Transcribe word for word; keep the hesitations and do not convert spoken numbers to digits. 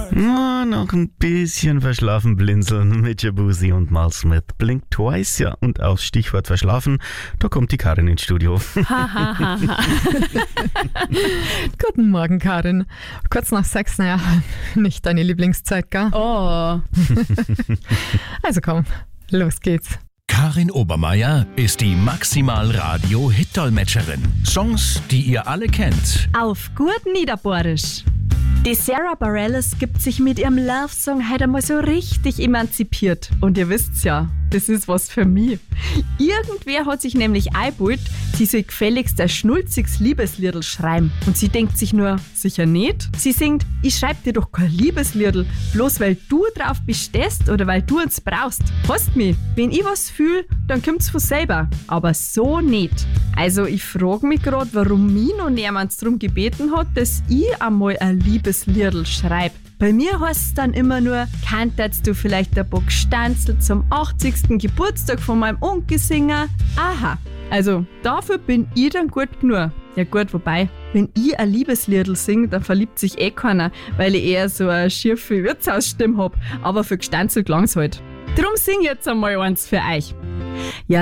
Na, noch ein bisschen verschlafen blinzeln mit Jabusi und Mal Smith. Blink Twice, ja. Und aufs Stichwort verschlafen, da kommt die Karin ins Studio. Guten Morgen, Karin. Kurz nach sechs, naja, nicht deine Lieblingszeit, gell? Oh. Also komm, los geht's. Karin Obermeier ist die Maximal-Radio-Hit-Dolmetscherin. Songs, die ihr alle kennt. Auf gut Niederbohrisch. Die Sarah Bareilles gibt sich mit ihrem Love-Song heute einmal so richtig emanzipiert. Und ihr wisst's ja, das ist was für mich. Irgendwer hat sich nämlich eingebaut, sie soll gefälligst ein schnulziges Liebesliedl schreiben. Und sie denkt sich nur, sicher nicht. Sie singt, ich schreib dir doch kein Liebesliedl, bloß weil du drauf bestehst oder weil du uns brauchst. Hast mich, wenn ich was fühl, dann kommt's von selber. Aber so nicht. Also ich frage mich grad, warum mich noch niemand drum gebeten hat, dass ich einmal ein Liebesliedl schreib. Bei mir heißt es dann immer nur, kannst du vielleicht ein Bock Stanzel zum achtzigsten Geburtstag von meinem Onkel singen? Aha, also dafür bin ich dann gut genug. Ja gut, wobei, wenn ich ein Liebesliedl singe, dann verliebt sich eh keiner, weil ich eher so eine schiefe Wirtshausstimme hab. Aber für Gestanzel klang's halt. Drum sing ich jetzt einmal eins für euch. Ja,